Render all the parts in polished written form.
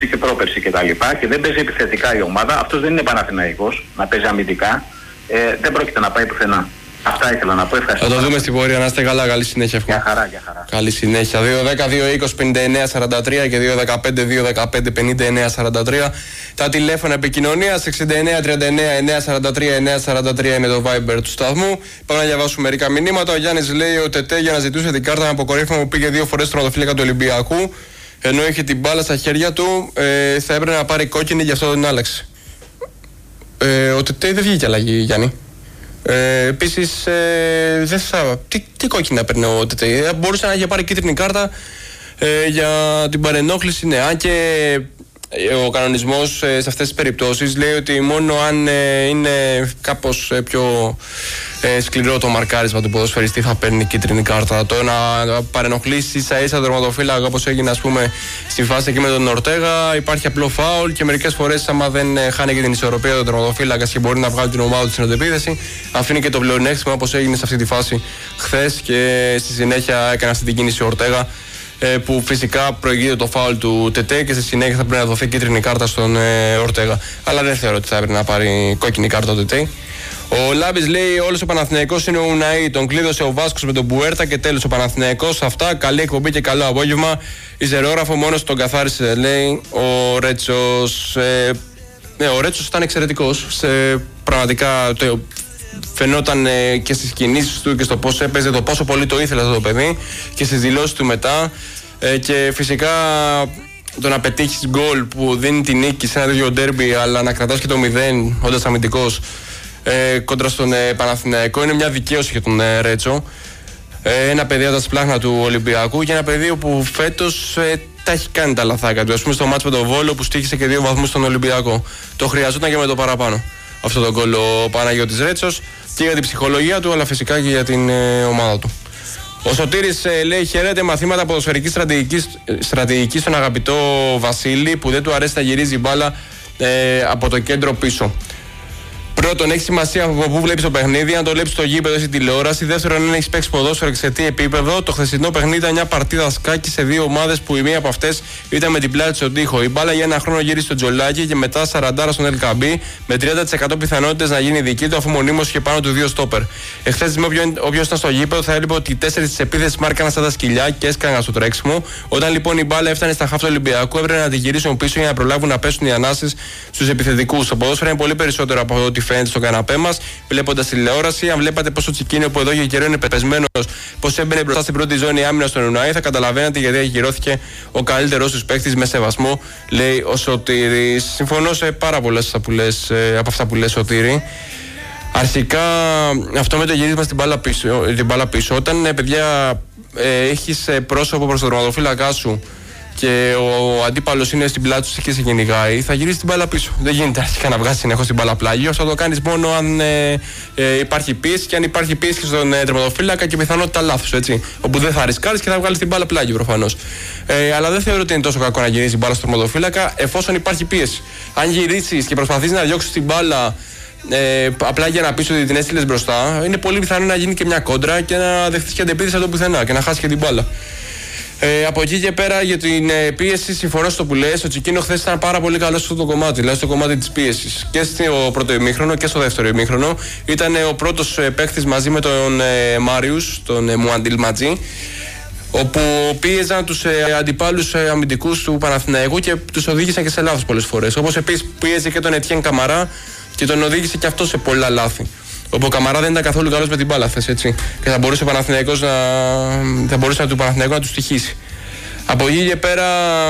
και πρόπερση κτλ. Και δεν παίζει επιθετικά η ομάδα, αυτός δεν είναι Παναθηναϊκός να παίζει αμυντικά. Δεν πρόκειται να πάει πουθενά. Αυτά ήθελα να πω. Ευχαριστώ. Θα το δούμε στην πορεία. Να είστε καλά. Καλή συνέχεια. Για χαρά, για χαρά. Καλή συνέχεια. 2-10-2-20-59-43 και 2-15-2-15-59-43. Τα τηλέφωνα επικοινωνίας 69-39-943-943 είναι το Viber του σταθμού. Πάμε να διαβάσουμε μερικά μηνύματα. Ο Γιάννης λέει: ο Τετέ για να ζητούσε την κάρτα με αποκορύφωμα που πήγε 2 φορές στον τερματοφύλακα του Ολυμπιακού. Ενώ είχε την μπάλα στα χέρια του, θα έπρεπε να πάρει κόκκινη, γι' αυτό δεν άλλαξε. Ο Τετέ δεν βγήκε αλλαγή, Γιάννη. Επίσης, δεν θα. Τι κόκκινη να παίρνει ο Τετέ. Μπορούσε να είχε πάρει κίτρινη κάρτα για την παρενόχληση. Ναι, αν και ο κανονισμός σε αυτές τις περιπτώσεις λέει ότι μόνο αν είναι κάπως πιο σκληρό το μαρκάρισμα του ποδοσφαιριστή θα παίρνει κίτρινη κάρτα. Το να παρενοχλήσει ίσα-ίσα τον τερματοφύλακα, όπως έγινε ας πούμε στη φάση εκεί με τον Ορτέγα, υπάρχει απλό φάουλ και μερικές φορές άμα δεν χάνει και την ισορροπία του τερματοφύλακα και μπορεί να βγάλει την ομάδα του στην αντεπίθεση, αφήνει και το πλεονέκτημα όπως έγινε σε αυτή τη φάση χθες και στη συνέχεια έκανε αυτή την κίνηση ο Ορτέγα, που φυσικά προηγείται το φάουλ του Τετέ και στη συνέχεια θα πρέπει να δοθεί κίτρινη κάρτα στον Ορτέγα. Αλλά δεν θεωρώ ότι θα έπρεπε να πάρει κόκκινη κάρτα ο Τετέ. Ο Λάμπης λέει: όλος ο Παναθηναϊκός είναι ο Ουναή. Τον κλείδωσε ο Βάσκος με τον Μπουέρτα και τέλος ο Παναθηναϊκός. Αυτά. Καλή εκπομπή και καλό απόγευμα. Ιζερόγραφο μόνος τον καθάρισε, λέει ο Ρέτσος. Ναι, ο Ρέτσος ήταν εξαιρετικός. Πραγματικά φαινόταν και στις κινήσεις του και στο πώς έπαιζε, το πόσο πολύ το ήθελε αυτό το παιδί και στις δηλώσεις του μετά. Και φυσικά το να πετύχεις γκολ που δίνει τη νίκη σε ένα τέτοιο ντέρμπι, αλλά να κρατάς και το 0 όντας αμυντικός κόντρα στον Παναθηναϊκό είναι μια δικαίωση για τον Ρέτσο. Ένα παιδί από τα σπλάχνα του Ολυμπιακού και ένα παιδί που φέτος τα έχει κάνει τα λαθάκια του. Ας πούμε στο μάτς με τον Βόλο που στοίχησε και 2 βαθμούς στον Ολυμπιακό. Το χρειαζόταν και με το παραπάνω αυτό το γκολ ο Παναγιώτης Ρέτσος και για την ψυχολογία του, αλλά φυσικά και για την ομάδα του. Ο Σωτήρης λέει: χαίρεται μαθήματα ποδοσφαιρικής στρατηγικής στον αγαπητό Βασίλη που δεν του αρέσει να γυρίζει μπάλα από το κέντρο πίσω. Πρώτον, έχει σημασία από πού βλέπει το παιχνίδι, αν το βλέπει στο γήπεδο ή στην τηλεόραση. Δεύτερον, αν έχει παίξει ποδόσφαιρο και σε τι επίπεδο. Το χθεσινό παιχνίδι ήταν μια παρτίδα σκάκι σε 2 ομάδες που η μία από αυτές ήταν με την πλάτη στον τοίχο. Η μπάλα για ένα χρόνο γύρισε στο Τζολάκι και μετά 40 στον Ελκαμπή με 30% πιθανότητες να γίνει δική του, αφού μονίμως είχε πάνω του 2 στόπερ. Εχθές, όποιος ήταν στο γήπεδο θα έλειπε ότι οι 4 της επίθεσης μάρκαναν σαν τα σκυλιά και έσκαγαν στο τρέξιμο. Όταν λοιπόν η μπάλα έφτανε στα χάφτα του Ολυμπιακού, έπρεπε να τη γυρίσουν πίσω για να προλάβουν να πέσουν οι ανάσες στους επιθετικούς. Το ποδόσφαιρο είναι πολύ περισσότερο από ό,τι φαίνεται στο καναπέ μας, βλέποντας τηλεόραση. Αν βλέπατε πόσο Τσικίνιο που εδώ και καιρό είναι πεπεσμένος, πως έμπαινε μπροστά στην πρώτη ζώνη άμυνα στον Ουνάη, θα καταλαβαίνετε γιατί ακυρώθηκε ο καλύτερος τους παίκτης με σεβασμό, λέει ο Σωτήρης. Συμφωνώ σε πάρα πολλές από αυτά που λες, Σωτήρη. Αρχικά, αυτό με το γύρισμα στην μπάλα πίσω, όταν παιδιά έχεις πρόσωπο προς τον τερματοφύλακά σου και ο αντίπαλος είναι στην πλάτη σου και σε κυνηγάει, θα γυρίσει την μπάλα πίσω. Δεν γίνεται αρχικά να βγάζει συνεχώς την μπάλα πλάγιο. Θα το κάνεις μόνο αν υπάρχει πίεση και αν υπάρχει πίεση και στον τερματοφύλακα και πιθανότητα λάθος. Έτσι. Όπου δεν θα ρισκάρεις και θα βγάλεις την μπάλα πλάγιο προφανώς. Αλλά δεν θεωρώ ότι είναι τόσο κακό να γυρίσει την μπάλα στον τερματοφύλακα εφόσον υπάρχει πίεση. Αν γυρίσεις και προσπαθείς να διώξεις την μπάλα απλά για να πεις ότι την έστειλες μπροστά, είναι πολύ πιθανό να γίνει και μια κόντρα και να δεχτείς και αντεπίθεση από το πουθενά και να χάσεις και την μπάλα. Από εκεί και πέρα για την πίεση, συμφωνώ στο που λες. Ο Τσικίνο χθες ήταν πάρα πολύ καλό σε αυτό το κομμάτι, δηλαδή στο κομμάτι της πίεσης. Και στο πρώτο ημίχρονο και στο δεύτερο ημίχρονο. Ήταν ο πρώτος παίκτης μαζί με τον Μάριους, τον Μουαντίλ Ματζή, όπου πίεζαν τους αντιπάλους αμυντικούς του Παναθηναϊκού και τους οδήγησαν και σε λάθος πολλές φορές. Όπως επίσης πίεζε και τον Ετιέν Καμαρά και τον οδήγησε και αυτό σε πολλά λάθη. Όπου ο Καμαρά δεν ήταν καθόλου καλός με την μπάλα χθες, έτσι. Και θα μπορούσε του Παναθηναϊκού να του στοιχήσει. Από εκεί και πέρα,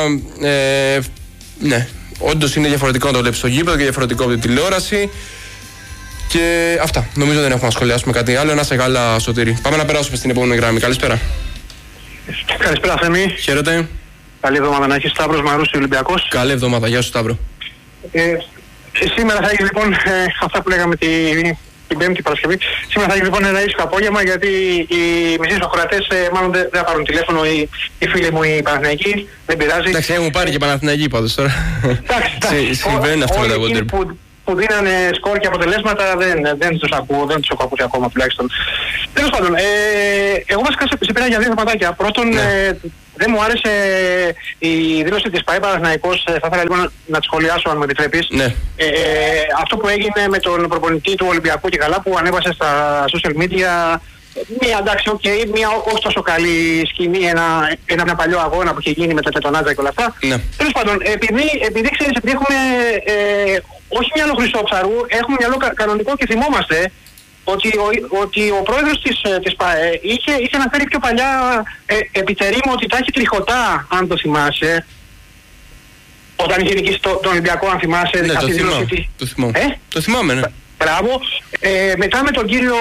ναι, όντως είναι διαφορετικό να το βλέπεις στο γήπεδο και διαφορετικό από την τηλεόραση. Και αυτά. Νομίζω δεν έχουμε να σχολιάσουμε κάτι άλλο. Να σε καλά, Σωτήρη. Πάμε να περάσουμε στην επόμενη γραμμή. Καλησπέρα. Καλησπέρα, Θέμη. Χαίρετε. Καλή εβδομάδα να έχεις. Σταύρος Μαρούσης, Ολυμπιακός. Καλή εβδομάδα. Γεια σου, Σταύρο. Σήμερα θα έχει λοιπόν αυτά που λέγαμε την Πέμπτη Παρασκευή. Σήμερα θα έχει λοιπόν ένα ήσυχο απόγευμα, γιατί οι μισοί ακροατές μάλλον δεν θα πάρουν τηλέφωνο, οι φίλοι μου οι Παναθηναϊκοί. Δεν πειράζει. Εντάξει, έχουν πάρει και Παναθηναϊκοί πάντως τώρα. Εντάξει. Συμβαίνει αυτό με τα Wonder. Που δίνανε σκορ και αποτελέσματα δεν τους ακούω, δεν τους έχω ακούσει ακόμα τουλάχιστον. Τέλος πάντων, εγώ βασικά σε πήρα για 2 θεματάκια. Πρώτον, δεν μου άρεσε η δήλωση της ΠΑΕ Παναθηναϊκός. Θα ήθελα λίγο να τη σχολιάσω, αν μου επιτρέπεις. Ναι. Αυτό που έγινε με τον προπονητή του Ολυμπιακού και καλά, που ανέβασε στα social media μια, εντάξει, μια όχι τόσο καλή σκηνή, ένα παλιό αγώνα που είχε γίνει με τον Άτζα και όλα αυτά. Ναι. Τέλος πάντων, επειδή ξέρεις, επειδή έχουμε όχι μυαλό χρυσόψαρου, έχουμε μυαλό κανονικό και θυμόμαστε ότι ο πρόεδρος της ΠΑΕ είχε αναφέρει πιο παλιά επιτερήμα ότι τα έχει τριχωτά, αν το θυμάσαι, όταν είχε νικήσει τον Ολυμπιακό, αν θυμάσαι. Ναι, το θυμάμαι, ναι. Μπράβο. Μετά με τον κύριο,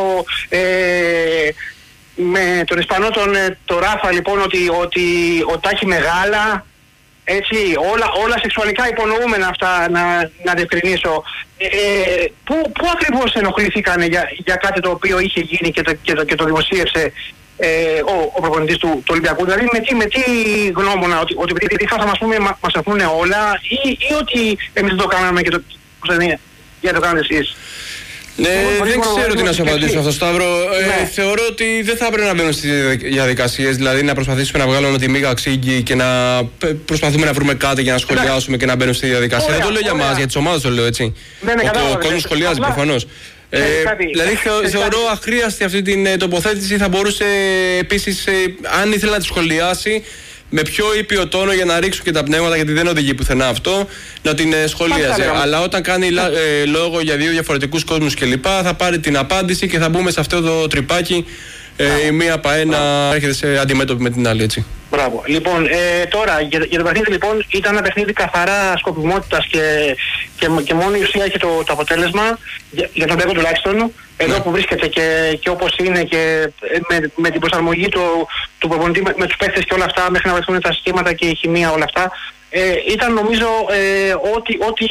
με τον Ισπανό τον Ράφα, λοιπόν, ότι τα έχει μεγάλα, έτσι, όλα σεξουαλικά υπονοούμενα αυτά, να διευκρινίσω. Πού ακριβώς ενοχλήθηκαν για κάτι το οποίο είχε γίνει και το δημοσίευσε ο προπονητής του Ολυμπιακού? Δηλαδή με τι γνώμονα, ότι επειδή χάσαμε, ας πούμε, μας αφούνε όλα, ή ότι εμείς δεν το κάναμε και για το κάνετε εσείς? Ναι, δεν ξέρω τι να σου απαντήσω αυτό, Σταύρο. Θεωρώ ότι δεν θα έπρεπε να μπαίνουμε στις διαδικασίες, δηλαδή να προσπαθήσουμε να βγάλουμε τη μίγα ξύγκη και να προσπαθούμε να βρούμε κάτι για να σχολιάσουμε και να μπαίνουμε στη διαδικασία. Δεν το λέω για μας, για τις ομάδες το λέω, έτσι. Ο κόσμος σχολιάζει προφανώς. Δηλαδή θεωρώ αχρίαστη αυτή την τοποθέτηση. Θα μπορούσε επίσης, αν ήθελε να τη σχολιάσει, με πιο ήπιο τόνο, για να ρίξουν και τα πνεύματα, γιατί δεν οδηγεί πουθενά αυτό, να την σχολίαζε. Αλλά όταν κάνει λόγο για δύο διαφορετικούς κόσμους κλπ., θα πάρει την απάντηση και θα μπούμε σε αυτό το τρυπάκι, η μία ΠΑΕ να έρχεται σε αντιμέτωπη με την άλλη, έτσι. Μπράβο. Λοιπόν, τώρα για το παιχνίδι, λοιπόν, ήταν ένα παιχνίδι καθαρά σκοπιμότητας και μόνο η ουσία έχει το αποτέλεσμα, για τον Μπέκο τουλάχιστον, εδώ που βρίσκεται και όπως είναι, και με την προσαρμογή του προπονητή με τους παίκτες και όλα αυτά, μέχρι να βρεθούν τα συστήματα και η χημεία, όλα αυτά. Ήταν, νομίζω, ότι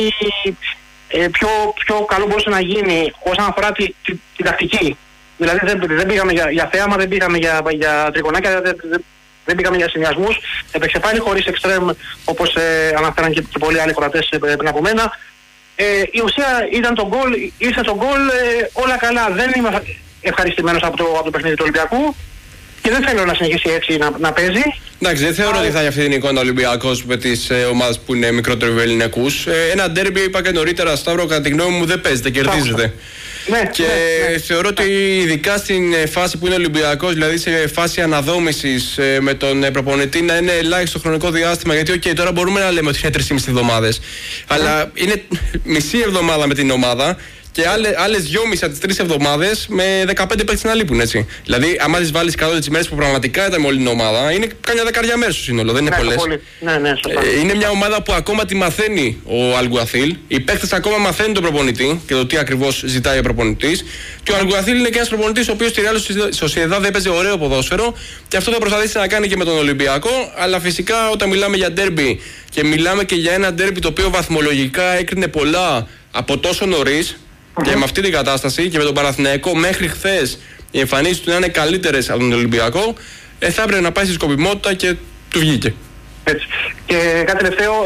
πιο καλό μπορούσε να γίνει όσον αφορά την τακτική. Δηλαδή δεν πήγαμε για θέαμα, δεν πήγαμε για τριγωνάκια, δεν πήγαμε για συνδυασμούς. Έπαιξε πάλι χωρίς εξτρέμ, όπως αναφέραν και πολλοί άλλοι κορατές πριν από μένα. Η ουσία ήταν το γκολ, ήρθε το γκολ, όλα καλά. Δεν είμαι ευχαριστημένος από το παιχνίδι του Ολυμπιακού και δεν θέλω να συνεχίσει έτσι να παίζει. Εντάξει, δεν θεωρώ ότι θα έχει αυτή την εικόνα ο Ολυμπιακός με τις ομάδες που είναι μικρότεροι ελληνικούς. Ένα ντέρμπι, είπα και νωρίτερα, Σταύρο, κατά τη γνώμη μου δεν παίζεται, κερδίζεται. Και θεωρώ ότι ειδικά στην φάση που είναι ο Ολυμπιακός, δηλαδή σε φάση αναδόμησης με τον προπονητή, να είναι ελάχιστο χρονικό διάστημα. Γιατί τώρα μπορούμε να λέμε ότι είναι 3,5 εβδομάδες, αλλά είναι μισή εβδομάδα με την ομάδα και άλλες 2,5 από τις 3 εβδομάδες με 15 παίκτες να λείπουν, έτσι. Δηλαδή, άμα τις βάλεις κάτω τις μέρες που πραγματικά ήταν με όλη την ομάδα, είναι κάμια δεκαριά μέρες στο σύνολο, δεν είναι πολλές. Είναι μια ομάδα που ακόμα τη μαθαίνει ο Αλγκουαθίλ. Οι παίκτες ακόμα μαθαίνουν τον προπονητή και το τι ακριβώς ζητάει ο προπονητής. Και ο Αλγκουαθίλ είναι και ένας προπονητής ο οποίος στη Ρεάλ Σοσιεδάδ έπαιζε ωραίο ποδόσφαιρο και αυτό θα προσπαθήσει να κάνει και με τον Ολυμπιακό. Αλλά φυσικά όταν μιλάμε για ντέρμπι και μιλάμε και για ένα ντέρμπι το οποίο βαθμολογικά έκρινε πολλά από τόσο νωρίς. Και με αυτή την κατάσταση και με τον Παναθηναϊκό μέχρι χθες οι εμφανίσεις του να είναι καλύτερες από τον Ολυμπιακό, θα έπρεπε να πάει στη σκοπιμότητα και του βγήκε. Έτσι. Και κάτι τελευταίο,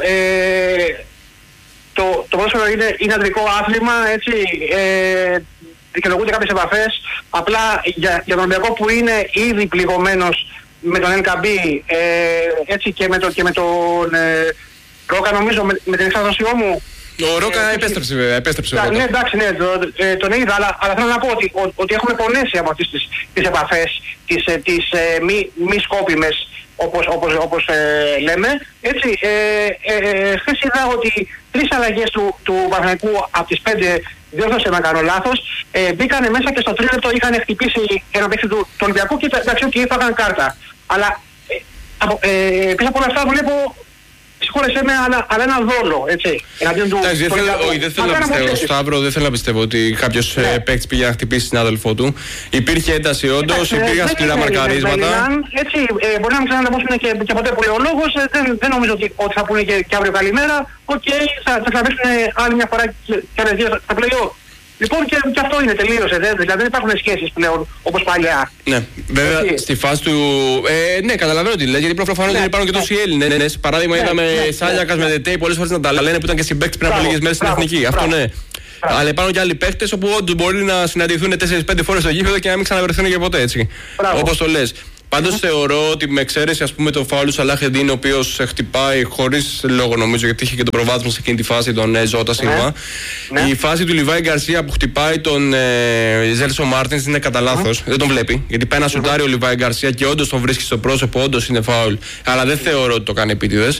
το ποδόσφαιρο είναι αντρικό άθλημα, έτσι, δικαιολογούνται κάποιες επαφές. Απλά για τον Ολυμπιακό που είναι ήδη πληγωμένος με τον NKB, έτσι, και με τον Ρόκα, νομίζω, με την εξάδοσιό μου. Ο Ρόκα επέστρεψε βέβαια, επέστρεψε. Ναι, εντάξει, ναι, τον είδα, αλλά θέλω να πω ότι έχουμε πονέσει από αυτές τις επαφές, τις μη σκόπιμες, όπως λέμε. Έτσι, χθες είδα ότι 3 αλλαγές του Παναθηναϊκού από τις 5, διόρθωσε να κάνω λάθος, μπήκανε μέσα και στο 3 λεπτό είχαν χτυπήσει ένα παίκτη του Ολυμπιακού και εντάξει, και έφαγαν κάρτα. Αλλά πίσω από όλα αυτά βλέπω, συγχώρεσέ με, αλλά ένα δόλο, έτσι. Δεν θέλω να πιστεύω, Σταύρο, δεν θέλω να πιστεύω ότι κάποιος παίκτης πήγε να χτυπήσει συνάδελφό του. Υπήρχε ένταση όντως, υπήρχαν σκληρά μαρκαρίσματα. Έτσι, μπορεί να μην ξαναδαπώσουν και ποτέ πολύ ο λόγος, δεν νομίζω ότι θα πούνε και αύριο καλημέρα. Οκ, θα ξαναπέσουν άλλη μια φορά και άλλες δύο στα play-off. Λοιπόν, και αυτό είναι, τελείωσε. Δηλαδή δεν υπάρχουν σχέσεις πλέον όπως παλιά. Ναι, βέβαια στη φάση του. Ναι, καταλαβαίνω τι λες, γιατί προφανώς δεν υπάρχουν και τόσοι Έλληνες. Παράδειγμα, είδαμε Σάλιακας με Δετέι πολλές φορές να τα λένε που ήταν και συμπαίκτες πριν από λίγες μέρες στην Εθνική. Αυτό ναι. Αλλά υπάρχουν και άλλοι παίκτες όπου όντως μπορεί να συναντηθούν 4-5 φορές στο γήπεδο και να μην ξαναβρεθούν και ποτέ, έτσι. Όπως το λες. Πάντως θεωρώ ότι με εξαίρεση ας πούμε το φάουλ του Σαλάχ Εντίν, ο οποίος χτυπάει χωρίς λόγο νομίζω, γιατί είχε και το προβάδισμα σε εκείνη τη φάση τον Ζώτα Σίλβα. Η φάση του Λιβάη Γκαρσία που χτυπάει τον Ζέλσο Μάρτινς είναι κατά λάθος. Δεν τον βλέπει. Γιατί πάει να σουτάρει ο Λιβάη Γκαρσία και όντως τον βρίσκει στο πρόσωπο, όντως είναι φάουλ. Αλλά δεν θεωρώ ότι το κάνει επίτηδες.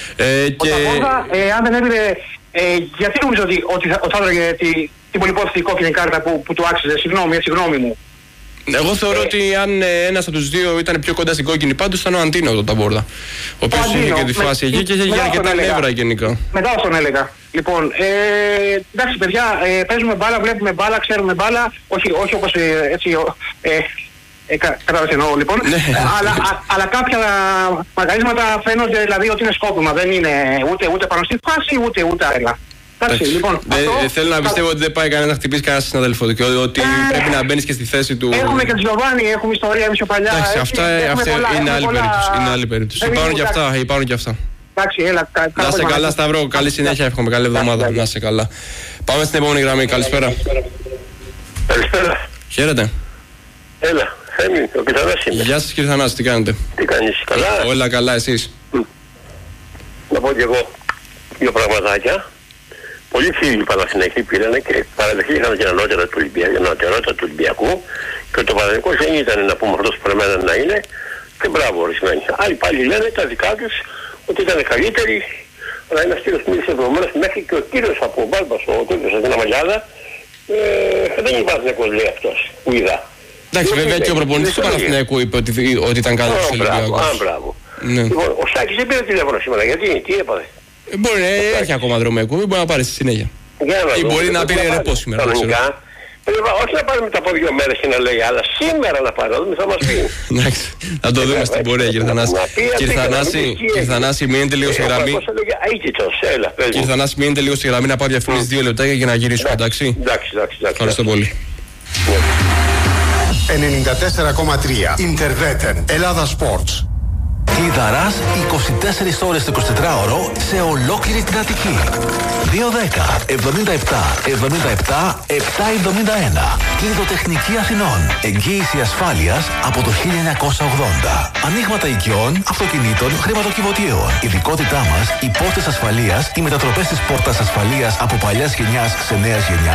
Αν δεν έπαιρνε. Γιατί νομίζω ότι θα έδωγε την πολυπόθητη κόκκινη κάρτα που του άξιζε? Συγγνώμη μου. Εγώ θεωρώ ότι αν ένας από τους δύο ήταν πιο κοντά στην κόκκινη, πάντως ήταν ο Αντίνο το Ταμπόρδα. Ο οποίος είχε και τη φάση εκεί και είχε για αρκετά νεύρα γενικά. Μετά τον έλεγα. Λοιπόν, εντάξει παιδιά, παίζουμε μπάλα, βλέπουμε μπάλα, ξέρουμε μπάλα. Όχι όπως έτσι. Κατάλαβες τι εννοώ λοιπόν. αλλά κάποια μαγαρίσματα φαίνονται δηλαδή ότι είναι σκόπιμα. Δεν είναι ούτε πάνω στη φάση ούτε άλλα. Λοιπόν, θέλω να πιστεύω ότι δεν πάει κανένα να χτυπήσει κανένα συναδελφό και ότι πρέπει να μπαίνεις και στη θέση του. Έχουμε και τη Γιωβάνη, έχουμε ιστορία εμείς πιο παλιά. Εντάξει, αυτά είναι άλλη περίπτωση. Υπάρχουν και αυτά. Εντάξει, έλα. Να είσαι καλά, Σταυρό. Καλή συνέχεια, εύχομαι. Καλή εβδομάδα. Να είσαι καλά. Πάμε στην επόμενη γραμμή. Καλησπέρα. Καλησπέρα. Χαίρετε. Έλα, Θέμη, ο Κιθανάς είμαι. Γεια σας κύριε Θανάση, τι κάνετε? Τι κάνεις, καλά? Όλα καλά, εσείς? Να πω και εγώ δύο πραγματάκια. Πολλοί φίλοι Παναθηναϊκοί πήρανε και παραδεχτήκαν την ανώτερα του Ολυμπιακού και το Παναθηναϊκός δεν ήταν να πούμε αυτός που πρέπει να είναι και μπράβο ορισμένοι. Άλλοι πάλι λένε τα δικά τους ότι ήταν καλύτεροι, αλλά ένας κύριος μίλησε προηγουμένως μέχρι και ο κύριος από ο Μπάλμπας, ο κύριος από την Αμαλιάδα, δεν είναι Παναθηναϊκός λέει αυτός που είδα. Εντάξει, βέβαια και ο προπονητής του Παναθηναϊκού είπε ότι ήταν καλός ο Ολυμπιακός. Μπράβο. Λοιπόν, ο Σάκης δεν πήρε τηλέφωνο σήμερα, γιατί, τι έπαθε? Μπορεί να έχει ακόμα δρομέκο, μπορεί να πάρει στη συνέχεια. Ή μπορεί να πήρε ρεπό σήμερα. Όχι να πάρει μετά από 2 μέρες και να λέει, αλλά σήμερα να πάρει, θα μας πει. Εντάξει, θα το δούμε στην πορεία κύριε Θανάση. Κύριε Θανάση, μείνετε λίγο στη γραμμή. Κύριε Θανάση, μείνετε λίγο στη γραμμή να πάω διαφημίσεις 2 λεπτάκια για να γυρίσουμε, εντάξει? Εντάξει. Ευχαριστώ πολύ. 94,3 Ιντερβέτεν Ελλάδα Sports. Κλειδαράς 24 ώρες το 24ωρο σε ολόκληρη την Αττική. 210 77 77 771. Κλειδοτεχνική Αθηνών. Εγγύηση ασφάλειας από το 1980. Ανοίγματα οικειών, αυτοκινήτων, χρηματοκιβωτίων. Ειδικότητά μας, οι πόρτες ασφαλείας, οι μετατροπές της πόρτας ασφαλείας από παλιάς γενιάς σε νέας γενιάς.